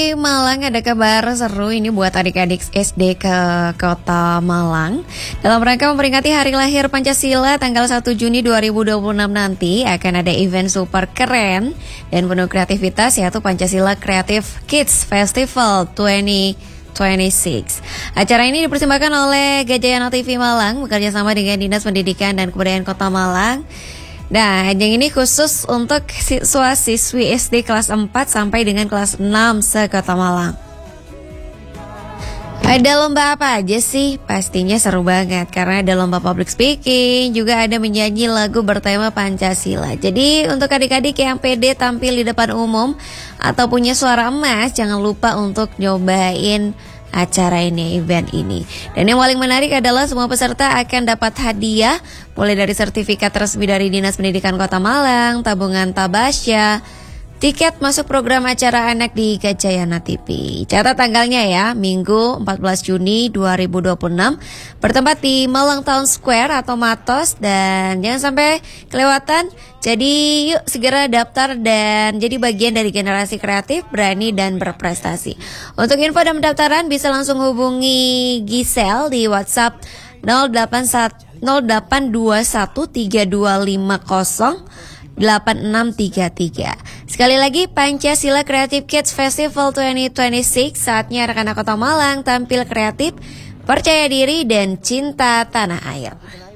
Malang ada kabar seru ini buat adik-adik SD ke Kota Malang. Dalam rangka memperingati hari lahir Pancasila tanggal 1 Juni 2026 nanti akan ada event super keren dan penuh kreativitas yaitu Pancasila Creative Kids Festival 2026. Acara ini dipersembahkan oleh Gajayana TV Malang bekerja sama dengan Dinas Pendidikan dan Kebudayaan Kota Malang. Nah, ajang ini khusus untuk siswa-siswi SD kelas 4 sampai dengan kelas 6 se-Kota Malang. Ada lomba apa aja sih? Pastinya seru banget karena ada lomba public speaking, juga ada menyanyi lagu bertema Pancasila. Jadi untuk adik-adik yang pede tampil di depan umum atau punya suara emas, jangan lupa untuk nyobain acara ini, event ini. Dan yang paling menarik adalah semua peserta akan dapat hadiah mulai dari sertifikat resmi dari Dinas Pendidikan Kota Malang, tabungan Tabasya, tiket masuk program acara anak di Gajayana TV. Catat tanggalnya ya, Minggu 14 Juni 2026, bertempat di Malang Town Square atau Matos, dan jangan sampai kelewatan. Jadi yuk segera daftar dan jadi bagian dari generasi kreatif, berani dan berprestasi. Untuk info dan pendaftaran bisa langsung hubungi Giselle di WhatsApp 082132508633. Sekali lagi, Pancasila Creative Kids Festival 2026, saatnya anak-anak Kota Malang tampil kreatif, percaya diri dan cinta tanah air.